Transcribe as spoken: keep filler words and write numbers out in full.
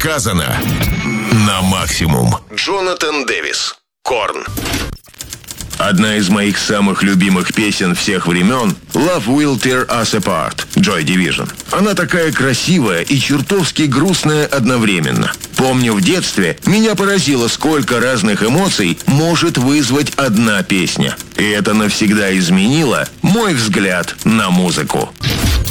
доказано на максимум. Джонатан Дэвис, Корн. Одна из моих самых любимых песен всех времен — «Love Will Tear Us Apart» Joy Division. Она такая красивая и чертовски грустная одновременно. Помню, в детстве меня поразило, сколько разных эмоций может вызвать одна песня. И это навсегда изменило мой взгляд на музыку.